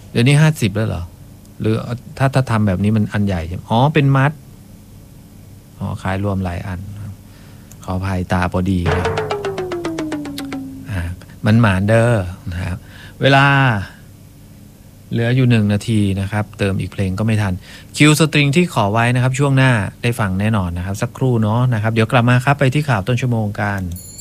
เดี๋ยวนี้50แล้วเหรอหรือถ้าทำแบบนี้มันอันใหญ่ใช่ไหมอ๋อเป็นมัดอ๋อขายรวมหลายอันขออภัยตาพอดีครับมันหมานเด้อนะครับเวลาเหลืออยู่1 นาทีนะครับเติมอีกเพลงก็ไม่ทันคิวสตริงที่ขอไว้นะครับช่วงหน้าได้ฟังแน่นอนนะครับสักครู่เนาะนะครับเดี๋ยวกลับมาครับไปที่ข่าวต้นชั่วโมงกัน